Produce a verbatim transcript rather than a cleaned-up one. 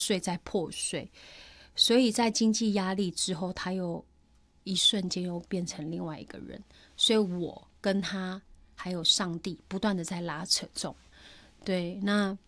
碎再破碎，所以在经济压力之后，他又一瞬间又变成另外一个人。所以我跟他还有上帝不断的在拉扯中。对，那